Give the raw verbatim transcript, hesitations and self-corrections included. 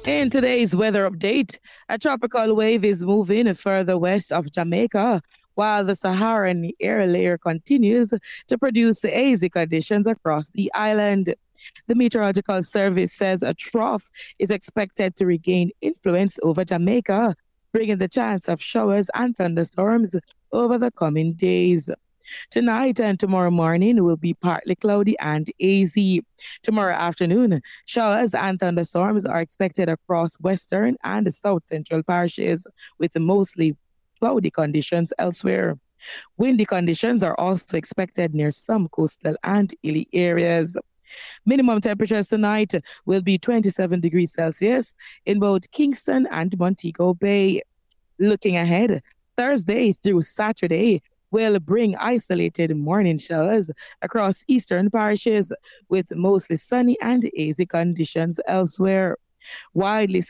In today's weather update, a tropical wave is moving further west of Jamaica, while the Saharan air layer continues to produce hazy conditions across the island. The Meteorological Service says a trough is expected to regain influence over Jamaica, bringing the chance of showers and thunderstorms over the coming days. Tonight and tomorrow morning will be partly cloudy and hazy. Tomorrow afternoon, showers and thunderstorms are expected across western and south central parishes, with mostly cloudy conditions elsewhere. Windy conditions are also expected near some coastal and hilly areas. Minimum temperatures tonight will be twenty-seven degrees Celsius in both Kingston and Montego Bay. Looking ahead, Thursday through Saturday will bring isolated morning showers across eastern parishes with mostly sunny and hazy conditions elsewhere. Widely